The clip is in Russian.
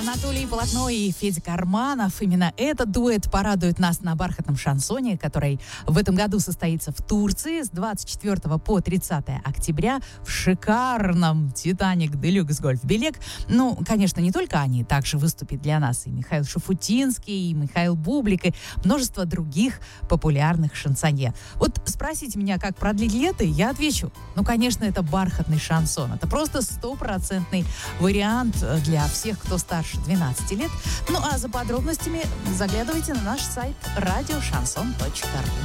Анатолий Полотно и Федя Карманов. Именно этот дуэт порадует нас на бархатном шансоне, который в этом году состоится в Турции с 24 по 30 октября в шикарном «Титаник Делюкс Гольф Белек». Ну, конечно, не только они. Также выступит для нас и Михаил Шафутинский, и Михаил Бублик, и множество других популярных шансонье. Вот спросите меня, как продлить лето, я отвечу. Ну, конечно, это бархатный шансон. Это просто стопроцентный вариант для всех, кто старше 12 лет. Ну, а за подробностями заглядывайте на наш сайт radioshanson.ru.